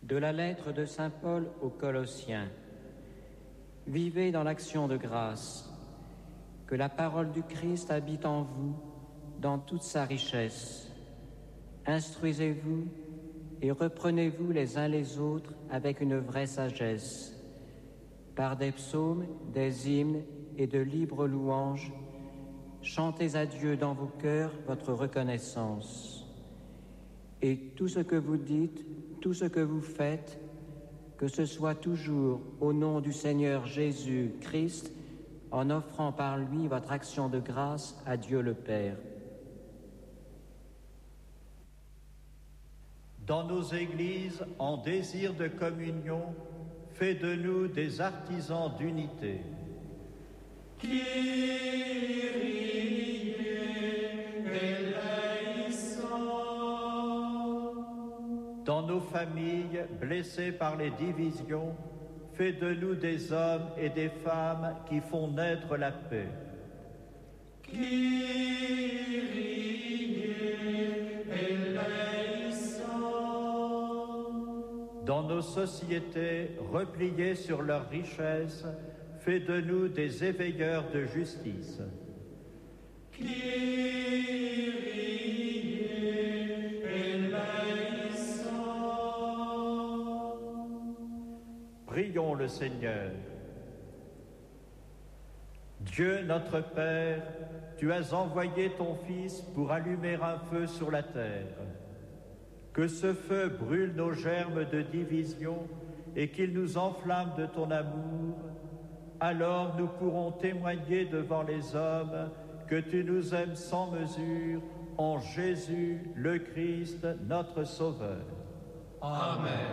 De la lettre de saint Paul aux Colossiens. Vivez dans l'action de grâce, que la parole du Christ habite en vous dans toute sa richesse. Instruisez-vous et reprenez-vous les uns les autres avec une vraie sagesse, par des psaumes, des hymnes et de libres louanges. Chantez à Dieu dans vos cœurs votre reconnaissance. Et tout ce que vous dites, tout ce que vous faites, que ce soit toujours au nom du Seigneur Jésus-Christ, en offrant par lui votre action de grâce à Dieu le Père. Dans nos églises, en désir de communion, fais de nous des artisans d'unité. Dans nos familles, blessées par les divisions, fais de nous des hommes et des femmes qui font naître la paix. Dans nos sociétés, repliées sur leurs richesses, fais de nous des éveilleurs de justice. Prions le Seigneur. Dieu notre Père, tu as envoyé ton Fils pour allumer un feu sur la terre. Que ce feu brûle nos germes de division et qu'il nous enflamme de ton amour. Alors nous pourrons témoigner devant les hommes que tu nous aimes sans mesure en Jésus le Christ, notre Sauveur. Amen.